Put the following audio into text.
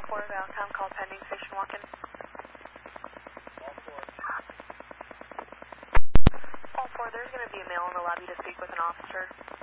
4, Valcom, call pending, station walk-in. All 4, there's going to be a male in the lobby to speak with an officer.